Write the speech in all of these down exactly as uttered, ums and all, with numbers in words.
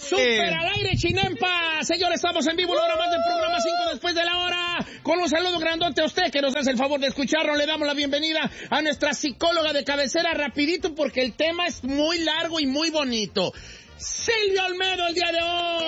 Super al aire, Chinempa. Señores, estamos en vivo, una hora más del programa cinco después de la hora. Con un saludo grandote a usted que nos hace el favor de escucharnos. Le damos la bienvenida a nuestra psicóloga de cabecera, rapidito, porque el tema es muy largo y muy bonito. Silvia Olmedo el día de hoy.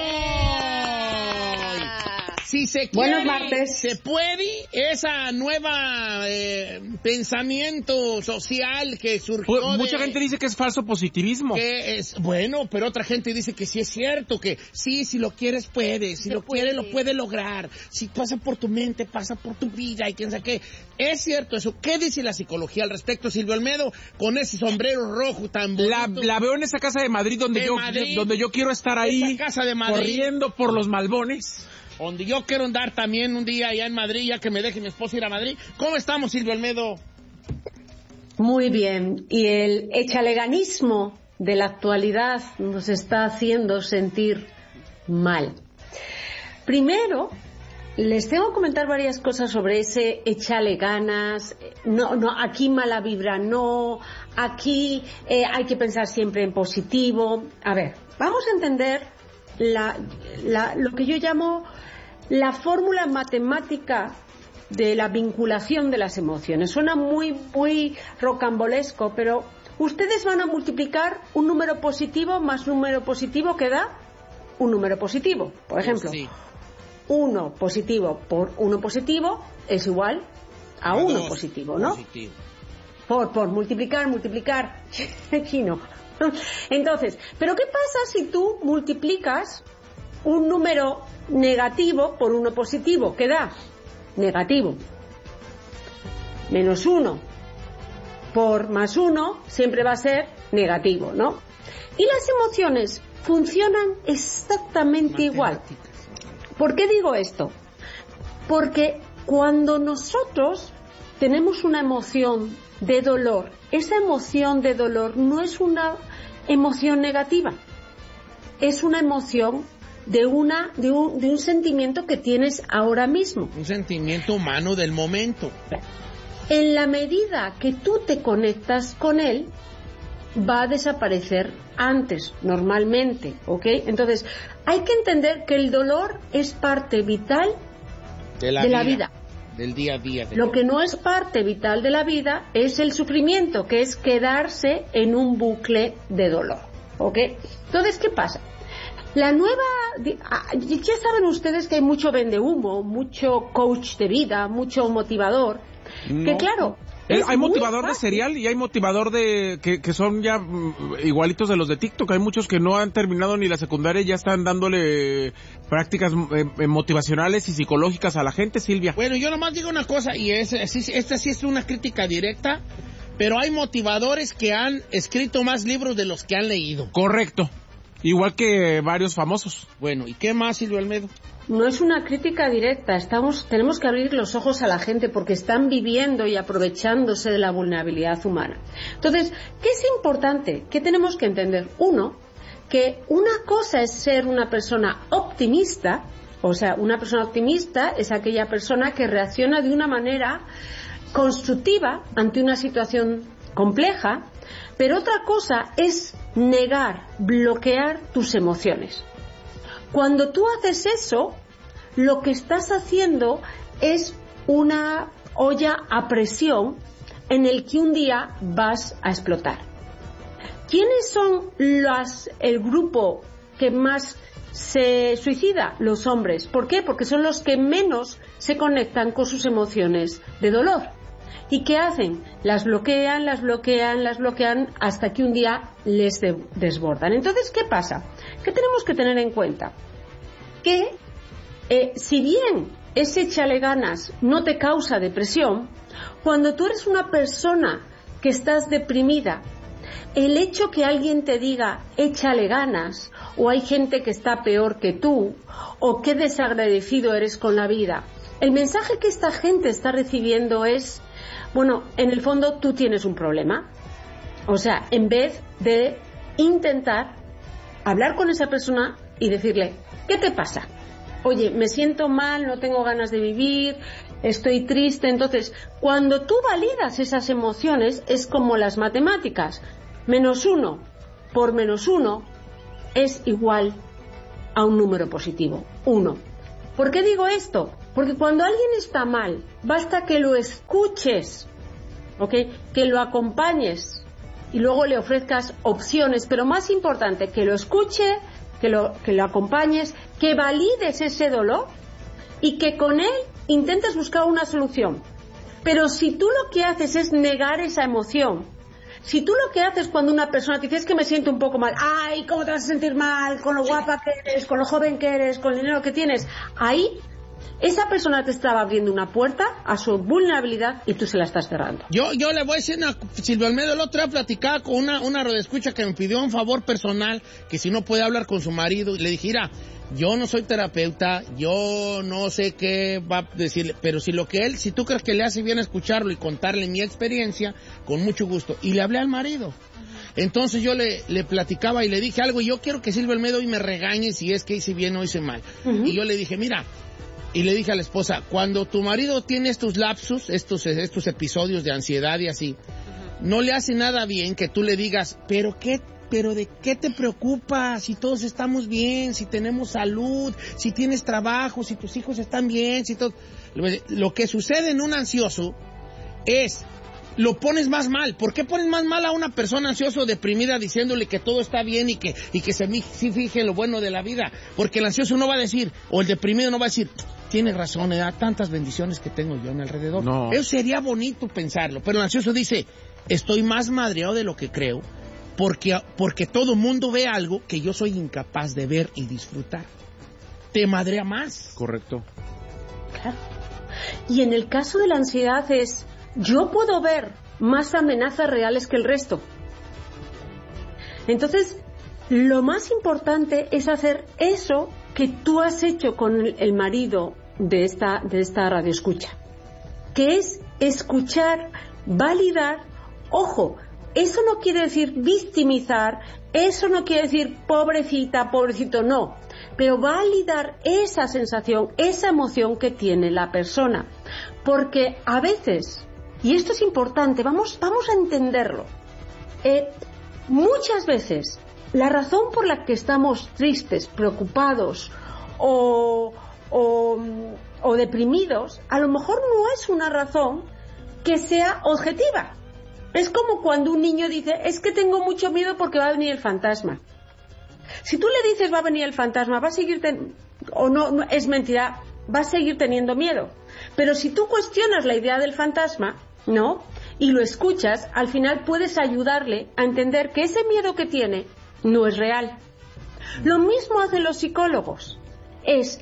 Yeah. Si se quiere, buenos martes. Se puede, esa nueva eh, pensamiento social que surgió. Pues, mucha de, gente dice que es falso positivismo. Que es bueno, pero otra gente dice que sí es cierto, que sí, si lo quieres puedes, si se lo puede. quieres lo puedes lograr, si pasa por tu mente, pasa por tu vida y quién sabe qué. Es cierto eso. ¿Qué dice la psicología al respecto, Silvio Olmedo, con ese sombrero rojo tan bonito? La, la veo en esa casa de Madrid donde, de yo, Madrid, donde yo quiero estar ahí, casa de Madrid, corriendo por los Malbones. Donde yo quiero andar también un día allá en Madrid, ya que me deje mi esposa ir a Madrid. ¿Cómo estamos, Silvio Olmedo? Muy bien. Y el echaleganismo de la actualidad nos está haciendo sentir mal. Primero, les tengo que comentar varias cosas sobre ese échale ganas. No, no, aquí mala vibra no. Aquí eh, hay que pensar siempre en positivo. A ver, vamos a entender la, la, lo que yo llamo la fórmula matemática de la vinculación de las emociones. Suena muy, muy rocambolesco, pero ustedes van a multiplicar un número positivo más número positivo que da un número positivo. Por ejemplo, sí. uno positivo por uno positivo es igual a uno positivo, ¿no? Positivo. Por, por multiplicar, multiplicar, chino. Entonces, ¿pero qué pasa si tú multiplicas un número negativo por uno positivo? ¿Qué da? Negativo. Menos uno por más uno siempre va a ser negativo, ¿no? Y las emociones funcionan exactamente igual. ¿Por qué digo esto? Porque cuando nosotros tenemos una emoción de dolor, esa emoción de dolor no es una emoción negativa, es una emoción de una de un, de un sentimiento que tienes ahora mismo. Un sentimiento humano del momento. En la medida que tú te conectas con él, va a desaparecer antes, normalmente, ¿ok? Entonces, hay que entender que el dolor es parte vital de la, de vida, la vida. Del día a día. Lo que no es parte vital de la vida es el sufrimiento, que es quedarse en un bucle de dolor, ¿ok? Entonces, ¿qué pasa? La nueva... Ya saben ustedes que hay mucho vendehumo, mucho coach de vida, mucho motivador, no. que claro... Eh, hay motivador de cereal y hay motivador de que, que son ya mm, igualitos de los de TikTok. Hay muchos que no han terminado ni la secundaria y ya están dándole prácticas eh, motivacionales y psicológicas a la gente, Silvia. Bueno, yo nomás digo una cosa, y es, es, esta sí es una crítica directa, pero hay motivadores que han escrito más libros de los que han leído. Correcto. Igual que varios famosos. Bueno, ¿y qué más, Silvio Olmedo? No es una crítica directa, estamos, tenemos que abrir los ojos a la gente porque están viviendo y aprovechándose de la vulnerabilidad humana. Entonces, ¿qué es importante? ¿Qué tenemos que entender? Uno, que una cosa es ser una persona optimista, o sea, una persona optimista es aquella persona que reacciona de una manera constructiva ante una situación compleja, pero otra cosa es negar, bloquear tus emociones. Cuando tú haces eso, lo que estás haciendo es una olla a presión en el que un día vas a explotar. ¿Quiénes son las, el grupo que más se suicida? Los hombres. ¿Por qué? Porque son los que menos se conectan con sus emociones de dolor. ¿Y qué hacen? Las bloquean, las bloquean, las bloquean hasta que un día les de- desbordan. Entonces, ¿qué pasa? ¿Qué tenemos que tener en cuenta? Que eh, si bien ese échale ganas no te causa depresión, cuando tú eres una persona que estás deprimida, el hecho que alguien te diga échale ganas, o hay gente que está peor que tú, o qué desagradecido eres con la vida, el mensaje que esta gente está recibiendo es: bueno, en el fondo tú tienes un problema. O sea, en vez de intentar hablar con esa persona y decirle, ¿qué te pasa? Oye, me siento mal, no tengo ganas de vivir, estoy triste. Entonces, cuando tú validas esas emociones, es como las matemáticas. Menos uno por menos uno es igual a un número positivo. Uno. ¿Por qué digo esto? Porque cuando alguien está mal, basta que lo escuches, ¿ok? Que lo acompañes y luego le ofrezcas opciones, pero más importante, que lo escuche, que lo, que lo acompañes, que valides ese dolor y que con él intentes buscar una solución. Pero si tú lo que haces es negar esa emoción, si tú lo que haces cuando una persona te dice es que me siento un poco mal, ay, ¿cómo te vas a sentir mal? Con lo guapa que eres, con lo joven que eres, con el dinero que tienes, ahí esa persona te estaba abriendo una puerta a su vulnerabilidad y tú se la estás cerrando. Yo yo le voy a decir una... Silvia Olmedo, el otro día platicaba con una, una radioescucha que me pidió un favor personal, que si no puede hablar con su marido, y le dije, mira, yo no soy terapeuta, yo no sé qué va a decirle, pero si lo que él, si tú crees que le hace bien escucharlo y contarle mi experiencia, con mucho gusto. Y le hablé al marido. Entonces yo le, le platicaba y le dije algo, y yo quiero que Silvia Olmedo hoy me regañe si es que hice bien o hice mal. Uh-huh. Y yo le dije, mira, y le dije a la esposa, cuando tu marido tiene estos lapsus, estos, estos episodios de ansiedad y así, uh-huh, no le hace nada bien que tú le digas, pero qué, pero de qué te preocupas, si todos estamos bien, si tenemos salud, si tienes trabajo, si tus hijos están bien, si todo. Lo que sucede en un ansioso es, lo pones más mal. ¿Por qué pones más mal a una persona ansiosa o deprimida diciéndole que todo está bien y que, y que se sí fije en lo bueno de la vida? Porque el ansioso no va a decir, o el deprimido no va a decir, tienes razón, da tantas bendiciones que tengo yo en alrededor. No. Eso sería bonito pensarlo, pero el ansioso dice, estoy más madreado de lo que creo, porque, porque todo mundo ve algo que yo soy incapaz de ver y disfrutar. Te madrea más. Correcto. Claro. Y en el caso de la ansiedad es, yo puedo ver más amenazas reales que el resto. Entonces, lo más importante es hacer eso que tú has hecho con el marido de esta, de esta radioescucha, que es escuchar, validar. Ojo, eso no quiere decir victimizar, eso no quiere decir pobrecita, pobrecito, no, pero validar esa sensación, esa emoción que tiene la persona, porque a veces, y esto es importante, vamos, vamos a entenderlo, eh, muchas veces la razón por la que estamos tristes, preocupados o, o, o deprimidos, a lo mejor no es una razón que sea objetiva. Es como cuando un niño dice, es que tengo mucho miedo porque va a venir el fantasma. Si tú le dices va a venir el fantasma, va a seguir ten- o no, no, es mentira, va a seguir teniendo miedo. Pero si tú cuestionas la idea del fantasma, ¿no?, y lo escuchas, al final puedes ayudarle a entender que ese miedo que tiene no es real. Lo mismo hacen los psicólogos. Es,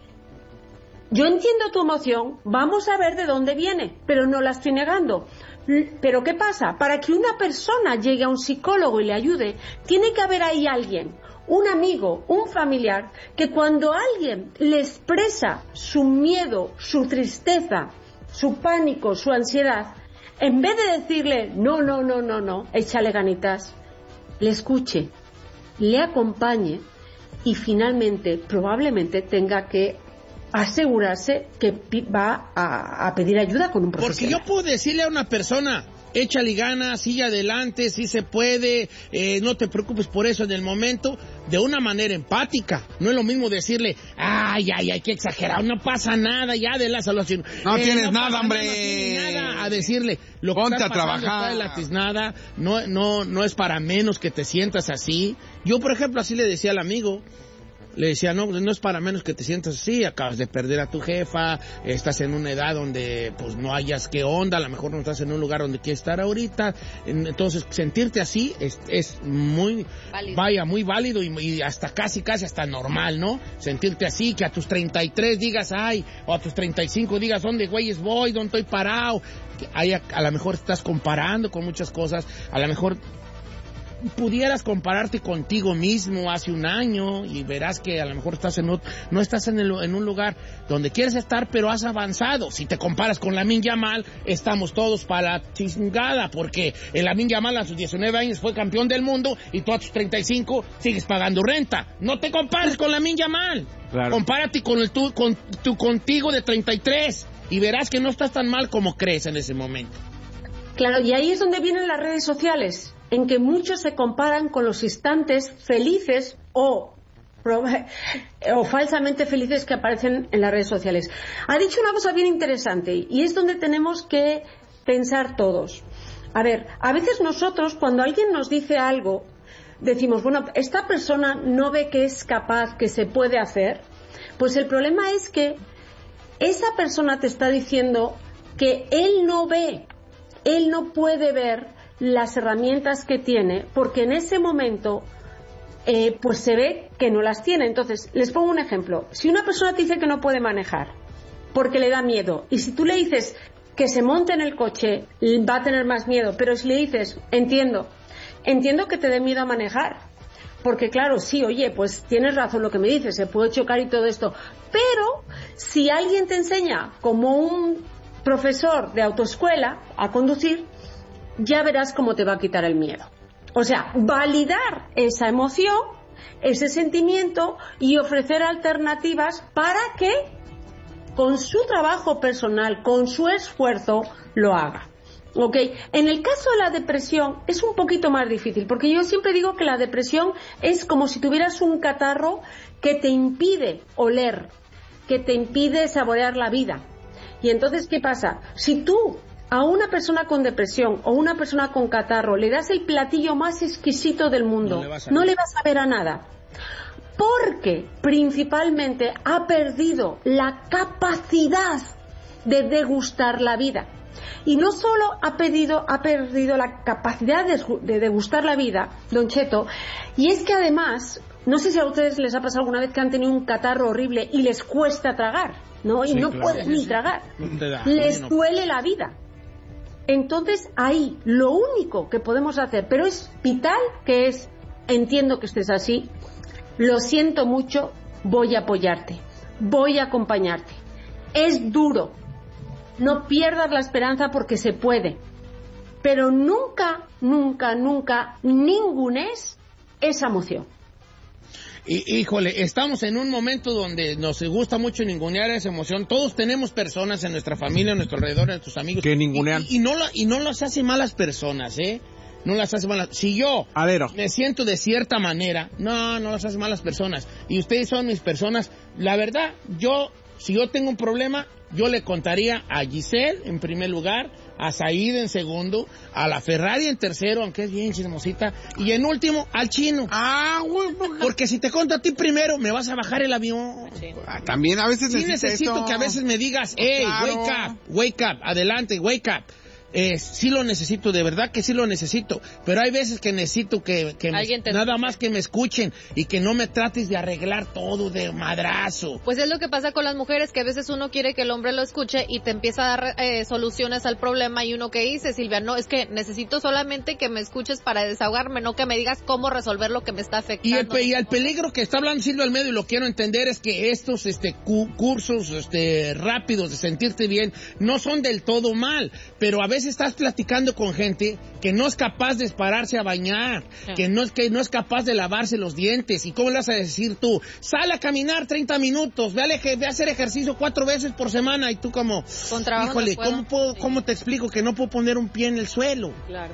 yo entiendo tu emoción, vamos a ver de dónde viene, pero no la estoy negando. Pero ¿qué pasa? Para que una persona llegue a un psicólogo y le ayude, tiene que haber ahí alguien, un amigo, un familiar, que cuando alguien le expresa su miedo, su tristeza, su pánico, su ansiedad, en vez de decirle, no, no, no, no, no, échale ganitas, le escuche, le acompañe y finalmente, probablemente tenga que asegurarse que va a, a pedir ayuda con un profesional. Porque yo puedo decirle a una persona, échale ganas, sigue adelante, sí se puede, eh, no te preocupes por eso en el momento, de una manera empática. No es lo mismo decirle, ay, ay, ay, qué exagerado, no pasa nada, ya de la salvación. No eh, tienes no nada, hombre. Nada, no tienes nada, a decirle, lo que ponte estás a trabajar. Está tiznada, no, no, no es para menos que te sientas así. Yo, por ejemplo, así le decía al amigo, le decía, no, no es para menos que te sientas así, acabas de perder a tu jefa, estás en una edad donde pues no hayas qué onda, a lo mejor no estás en un lugar donde quieres estar ahorita, entonces sentirte así es, es muy, válido. vaya, muy válido y, y hasta casi, casi hasta normal, ¿no? Sentirte así, que a tus treinta y tres digas, ay, o a tus treinta y cinco digas, ¿dónde güeyes voy? ¿Dónde estoy parado? Que hay, a, a lo mejor estás comparando con muchas cosas, a lo mejor pudieras compararte contigo mismo hace un año y verás que a lo mejor estás en otro, no estás en, el, en un lugar donde quieres estar, pero has avanzado. Si te comparas con Lamine Yamal, estamos todos para la chingada, porque el Lamine Yamal a sus diecinueve años fue campeón del mundo y tú a tus treinta y cinco sigues pagando renta. No te compares con Lamine Yamal. Claro. Compárate con el tu, con tu contigo de treinta y tres y verás que no estás tan mal como crees en ese momento. Claro, y ahí es donde vienen las redes sociales, en que muchos se comparan con los instantes felices o o falsamente felices que aparecen en las redes sociales. Ha dicho una cosa bien interesante y es donde tenemos que pensar todos. A ver, a veces nosotros cuando alguien nos dice algo decimos, bueno, esta persona no ve que es capaz, que se puede hacer. Pues el problema es que esa persona te está diciendo que él no ve, él no puede ver las herramientas que tiene, porque en ese momento eh, pues se ve que no las tiene. Entonces, les pongo un ejemplo. Si una persona te dice que no puede manejar porque le da miedo, y si tú le dices que se monte en el coche, va a tener más miedo, pero si le dices, entiendo, entiendo que te dé miedo a manejar, porque claro, sí, oye, pues tienes razón lo que me dices, se puede chocar y todo esto, pero si alguien te enseña como un profesor de autoescuela a conducir, ya verás cómo te va a quitar el miedo. O sea, validar esa emoción, ese sentimiento y ofrecer alternativas para que con su trabajo personal, con su esfuerzo, lo haga. ¿Ok? En el caso de la depresión es un poquito más difícil, porque yo siempre digo que la depresión es como si tuvieras un catarro que te impide oler, que te impide saborear la vida. Y entonces, ¿qué pasa? Si tú a una persona con depresión o una persona con catarro le das el platillo más exquisito del mundo, no le vas a, no le vas a ver a nada. Porque principalmente ha perdido la capacidad de degustar la vida. Y no solo ha perdido, ha perdido la capacidad de, de degustar la vida, don Cheto, y es que además, no sé si a ustedes les ha pasado alguna vez que han tenido un catarro horrible y les cuesta tragar, ¿no? Y sí, no claro, pueden sí, ni sí. tragar. Da, les no. duele la vida. Entonces ahí lo único que podemos hacer, pero es vital, que es, entiendo que estés así, lo siento mucho, voy a apoyarte, voy a acompañarte. Es duro, no pierdas la esperanza porque se puede, pero nunca, nunca, nunca ningunes esa emoción. Y, híjole, estamos en un momento donde nos gusta mucho ningunear esa emoción. Todos tenemos personas en nuestra familia, en nuestro alrededor, en nuestros amigos que ningunean. Y, y, y, no, la, y no las hace malas personas, ¿eh? No las hace malas. Si yo Adero. me siento de cierta manera, no, no las hace malas personas. Y ustedes son mis personas. La verdad, yo, si yo tengo un problema, yo le contaría a Giselle en primer lugar, a Said en segundo, a la Ferrari en tercero, aunque es bien chismosita, y en último, al chino. Ah, güey. Porque si te cuento a ti primero, me vas a bajar el avión. Sí. Ah, también a veces sí necesito eso. Que a veces me digas, hey, claro. wake up, wake up, adelante, wake up. Eh, sí lo necesito, de verdad que sí lo necesito, pero hay veces que necesito que, que me, nada más que me escuchen y que no me trates de arreglar todo de madrazo. Pues es lo que pasa con las mujeres, que a veces uno quiere que el hombre lo escuche y te empieza a dar eh, soluciones al problema, y uno que dice, Silvia, no, es que necesito solamente que me escuches para desahogarme, no que me digas cómo resolver lo que me está afectando. Y el, pe y el peligro que está hablando Silvia Almedo, y lo quiero entender, es que estos este cu cursos este rápidos de sentirte bien no son del todo mal, pero a veces estás platicando con gente que no es capaz de pararse a bañar, sí. que no es que no es capaz de lavarse los dientes. ¿Y cómo le vas a decir tú? Sal a caminar treinta minutos, ve a, ve a hacer ejercicio cuatro veces por semana, y tú como, con trabajo híjole, no puedo. ¿cómo, puedo, sí. ¿cómo te explico que no puedo poner un pie en el suelo? Claro.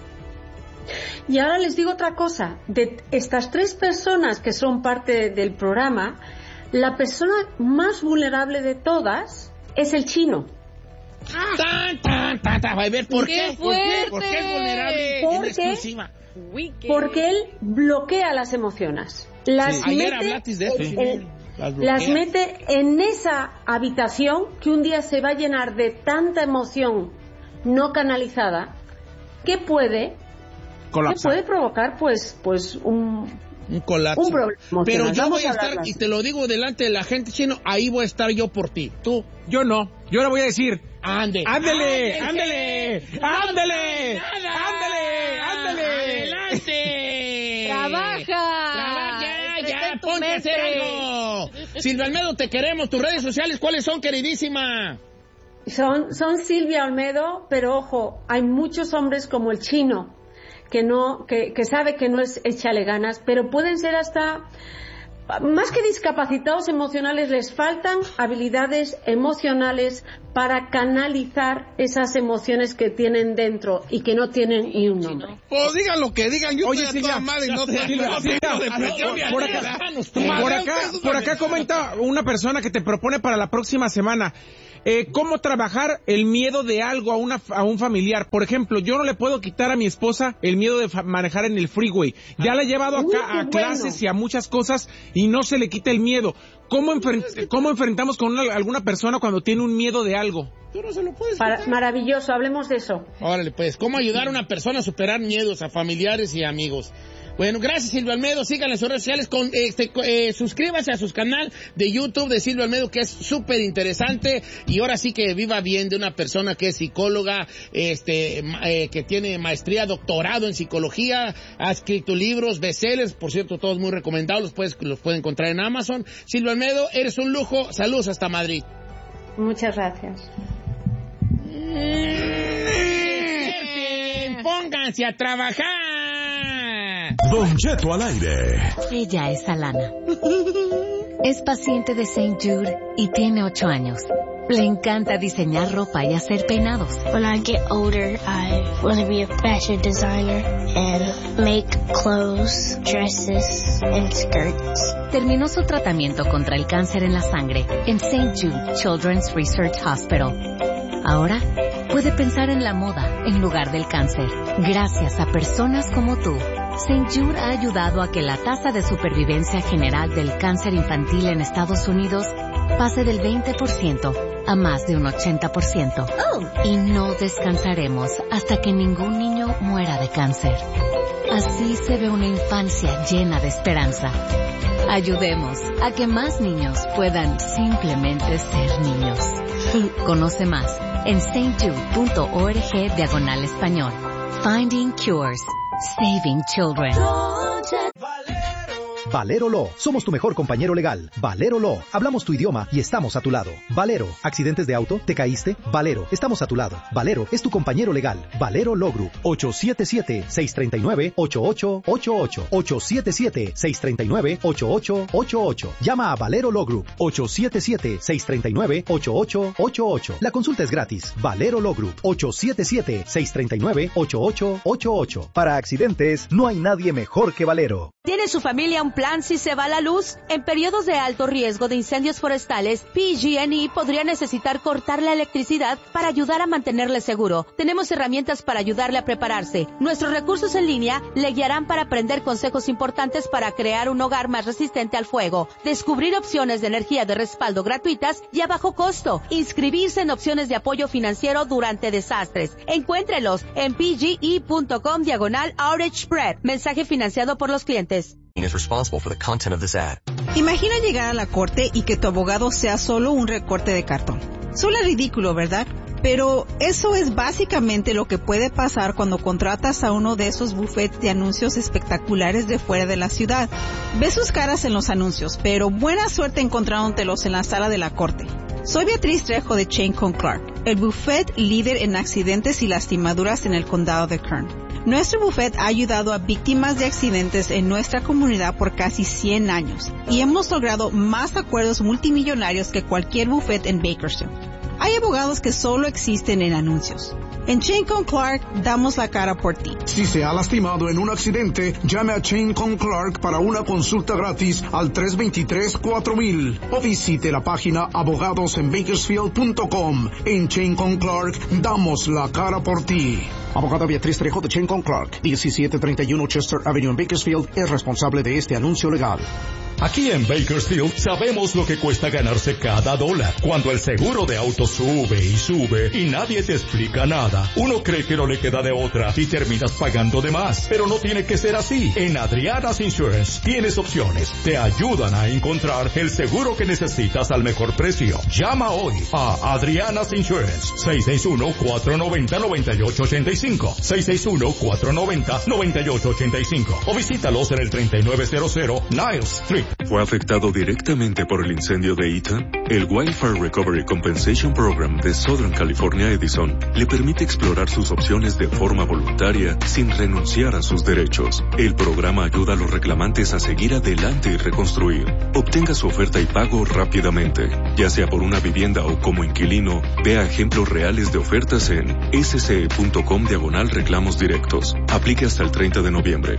Y ahora les digo otra cosa. De estas tres personas que son parte del programa, la persona más vulnerable de todas es el chino. Ah. Tan, tan, tan, tan. A ver, ¿por qué? qué? ¿Por qué? ¿Por qué es vulnerable porque, en exclusiva? Porque él bloquea las emociones. Las sí. mete, Ayer hablaste de eso. el, las, las mete en esa habitación que un día se va a llenar de tanta emoción no canalizada que puede, que puede provocar pues, pues un... Un colapso. Un problema. Pero yo voy a estar, y te lo digo delante de la gente, chino, ahí voy a estar yo por ti. Tú. Yo no. Yo le voy a decir. Ande. Ándele, ándele, ándele, ándele, ándele. Adelante. Trabaja. Trabaja, ya, ya, ponte a hacer algo. Silvia Almedo, te queremos. Tus redes sociales, ¿cuáles son, queridísima? Son, son Silvia Almedo, pero ojo, hay muchos hombres como el chino, que no, que, que sabe que no es échale ganas, pero pueden ser hasta, más que discapacitados emocionales, les faltan habilidades emocionales para canalizar esas emociones que tienen dentro y que no tienen ni un nombre. Pues digan lo que digan, yo Oye, estoy a toda madre y no te por acá, por acá, por acá comenta una persona que te propone para la próxima semana. Eh, ¿Cómo trabajar el miedo de algo a una a un familiar? Por ejemplo, yo no le puedo quitar a mi esposa el miedo de fa- manejar en el freeway. Ya la he llevado acá Uy, a qué clases bueno. y a muchas cosas y no se le quita el miedo. ¿Cómo, enfren- cómo enfrentamos con una, alguna persona cuando tiene un miedo de algo? Tú no se lo puedes Para- quitar. maravilloso, hablemos de eso. Órale, pues, ¿cómo ayudar a una persona a superar miedos a familiares y amigos? Bueno, gracias Silvio Almedo, síganle en sus redes sociales, con, este, eh, suscríbase a su canal de YouTube de Silvio Almedo, que es súper interesante, y ahora sí que viva bien de una persona que es psicóloga, este, eh, que tiene maestría, doctorado en psicología, ha escrito libros, bestsellers, por cierto, todos muy recomendados, los puedes, los pueden encontrar en Amazon. Silvio Almedo, eres un lujo, saludos hasta Madrid. Muchas gracias. Pónganse a trabajar. Don Cheto al aire. Ella es Alana. Es paciente de Saint Jude y tiene ocho años. Le encanta diseñar ropa y hacer peinados. When I get older, I want to be a fashion designer and make clothes, dresses, and skirts. Terminó su tratamiento contra el cáncer en la sangre en Saint Jude Children's Research Hospital. Ahora puede pensar en la moda en lugar del cáncer. Gracias a personas como tú, Saint Jude ha ayudado a que la tasa de supervivencia general del cáncer infantil en Estados Unidos pase del veinte por ciento a más de un ochenta por ciento. Oh. Y no descansaremos hasta que ningún niño muera de cáncer. Así se ve una infancia llena de esperanza. Ayudemos a que más niños puedan simplemente ser niños. Conoce más en saintjude.org diagonal español. Finding Cures. Saving Children. Valero Law. Somos tu mejor compañero legal. Valero Law. Hablamos tu idioma y estamos a tu lado. Valero. ¿Accidentes de auto? ¿Te caíste? Valero. Estamos a tu lado. Valero es tu compañero legal. Valero Law Group. ocho siete siete, seis tres nueve, ocho ocho ocho ocho. ocho siete siete, seis tres nueve, ocho ocho ocho ocho. Llama a Valero Law Group. ocho siete siete, seis tres nueve, ocho ocho ocho ocho. La consulta es gratis. Valero Law Group. ocho siete siete, seis tres nueve, ocho ocho ocho ocho. Para accidentes, no hay nadie mejor que Valero. ¿Tiene su familia un plan si se va la luz? En periodos de alto riesgo de incendios forestales, P G and E podría necesitar cortar la electricidad para ayudar a mantenerle seguro. Tenemos herramientas para ayudarle a prepararse. Nuestros recursos en línea le guiarán para aprender consejos importantes para crear un hogar más resistente al fuego, descubrir opciones de energía de respaldo gratuitas y a bajo costo, inscribirse en opciones de apoyo financiero durante desastres. Encuéntrelos en pge.com diagonal outage spread. Mensaje financiado por los clientes. Is responsible for the content of this ad. Imagina llegar a la corte y que tu abogado sea solo un recorte de cartón. Suena ridículo, ¿verdad? Pero eso es básicamente lo que puede pasar cuando contratas a uno de esos buffets de anuncios espectaculares de fuera de la ciudad. Ves sus caras en los anuncios, pero buena suerte encontrándotelos en la sala de la corte. Soy Beatriz Trejo de Chain Con Clark, el buffet líder en accidentes y lastimaduras en el condado de Kern. Nuestro buffet ha ayudado a víctimas de accidentes en nuestra comunidad por casi cien años y hemos logrado más acuerdos multimillonarios que cualquier buffet en Bakersfield. Hay abogados que solo existen en anuncios. En Chain Con Clark damos la cara por ti. Si se ha lastimado en un accidente, llame a Chain Con Clark para una consulta gratis al tres dos tres, cuatro mil o visite la página abogados en bakersfield punto com. En Chain Con Clark damos la cara por ti. Abogada Beatriz Trejo de Chain Con Clark, diecisiete treinta y uno Chester Avenue en Bakersfield, es responsable de este anuncio legal. Aquí en Bakersfield sabemos lo que cuesta ganarse cada dólar. Cuando el seguro de auto sube y sube y nadie te explica nada, uno cree que no le queda de otra y terminas pagando de más. Pero no tiene que ser así. En Adriana's Insurance tienes opciones. Te ayudan a encontrar el seguro que necesitas al mejor precio. Llama hoy a Adriana's Insurance. seis seis uno, cuatro nueve cero, nueve ocho ocho cinco. seis seis uno, cuatro nueve cero, nueve ocho ocho cinco. O visítalos en el treinta y nueve cero cero Niles Street. ¿Fue afectado directamente por el incendio de Eaton? El Wildfire Recovery Compensation Program de Southern California Edison le permite explorar sus opciones de forma voluntaria sin renunciar a sus derechos. El programa ayuda a los reclamantes a seguir adelante y reconstruir. Obtenga su oferta y pago rápidamente. Ya sea por una vivienda o como inquilino, vea ejemplos reales de ofertas en sce.com diagonal reclamos directos. Aplique hasta el treinta de noviembre.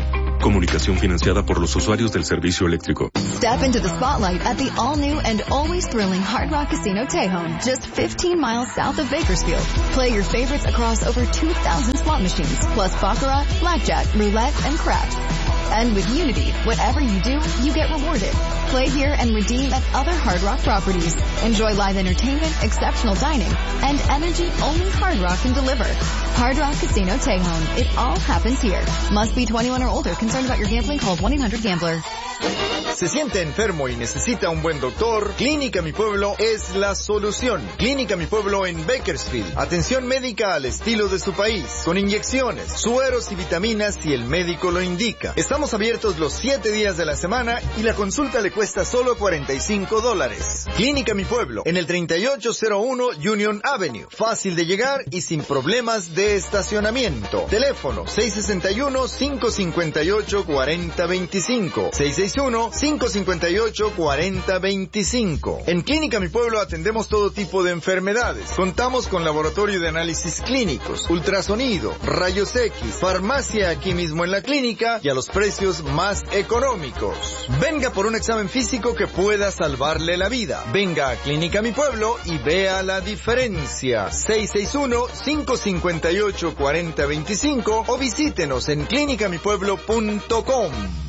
Comunicación financiada por los usuarios del servicio eléctrico. Step into the spotlight at the all-new and always thrilling Hard Rock Casino Tejon, just fifteen miles south of Bakersfield. Play your favorites across over two thousand slot machines, plus baccarat, blackjack, roulette, and craps. And with Unity, whatever you do, you get rewarded. Play here and redeem at other Hard Rock properties. Enjoy live entertainment, exceptional dining, and energy only Hard Rock can deliver. Hard Rock Casino Tejon. It all happens here. Must be twenty-one or older. Concerned about your gambling? Call one eight hundred gambler. ¿Se siente enfermo y necesita un buen doctor? Clínica Mi Pueblo es la solución. Clínica Mi Pueblo en Bakersfield. Atención médica al estilo de su país, con inyecciones, sueros y vitaminas si el médico lo indica. Estamos abiertos los siete días de la semana y la consulta le cuesta solo cuarenta y cinco dólares. Clínica Mi Pueblo, en el treinta y ocho cero uno Union Avenue. Fácil de llegar y sin problemas de estacionamiento. Teléfono seis seis uno, cinco cinco ocho, cuatro cero dos cinco. seis seis uno, cinco cinco ocho, cuatro cero dos cinco. En Clínica Mi Pueblo atendemos todo tipo de enfermedades. Contamos con laboratorio de análisis clínicos, ultrasonido, rayos X, farmacia aquí mismo en la clínica y a los precios más económicos. Venga por un examen físico que pueda salvarle la vida. Venga a Clínica Mi Pueblo y vea la diferencia. seis seis uno, cinco cinco ocho, cuatro cero dos cinco o visítenos en clínica mi pueblo punto com.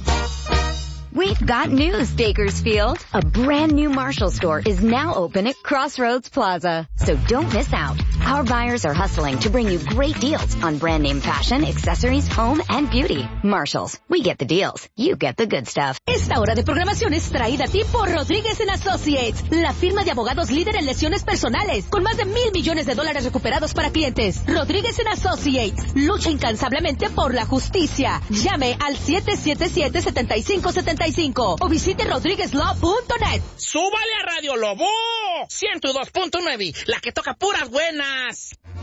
We've got news, Bakersfield. A brand new Marshall store is now open at Crossroads Plaza. So don't miss out. Our buyers are hustling to bring you great deals on brand name fashion, accessories, home, and beauty. Marshalls. We get the deals. You get the good stuff. Esta hora de programación es traída a ti por Rodríguez and Associates, la firma de abogados líder en lesiones personales, con más de mil millones de dólares recuperados para clientes. Rodríguez and Associates lucha incansablemente por la justicia. Llame al siete siete siete, siete cinco siete cinco o visite rodriguez law punto net. ¡Súbale a Radio Lobo! ciento dos punto nueve, la que toca puras buenas.